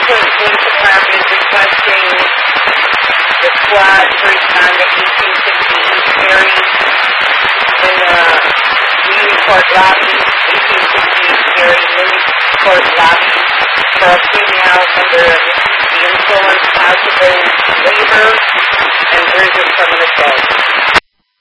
Police Department requesting the squad to respond to 1860 East Ferry in the Union Court lobby, 1860 East Ferry, Union Court lobby, for a female under the influence, possible labor, and version from an assault.